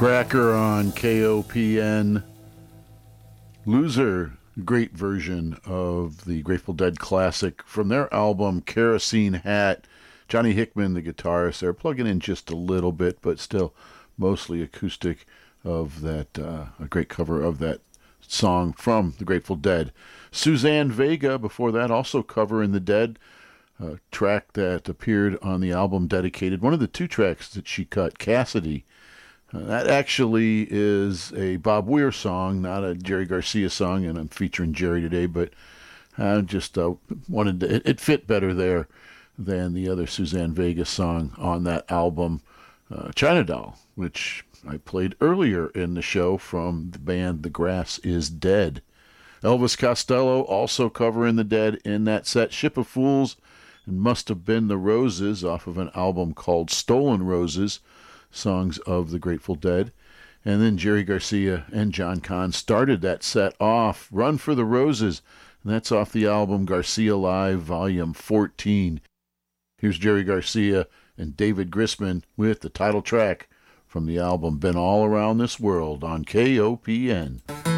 Cracker on KOPN. Loser, great version of the Grateful Dead classic from their album Kerosene Hat. Johnny Hickman, the guitarist, they're plugging in just a little bit, but still mostly acoustic of that, a great cover of that song from the Grateful Dead. Suzanne Vega, before that, also covering the Dead, a track that appeared on the album Dedicated. One of the two tracks that she cut, Cassidy. That actually is a Bob Weir song, not a Jerry Garcia song, and I'm featuring Jerry today, but I just wanted to, it fit better there than the other Suzanne Vega song on that album, China Doll, which I played earlier in the show from the band The Grass is Dead. Elvis Costello also covering the Dead in that set. Ship of Fools and Must Have Been the Roses off of an album called Stolen Roses, songs of the Grateful Dead. And then Jerry Garcia and John Kahn started that set off, Run for the Roses, and that's off the album Garcia Live Volume 14. Here's Jerry Garcia and David Grisman with the title track from the album Been All Around This World on KOPN.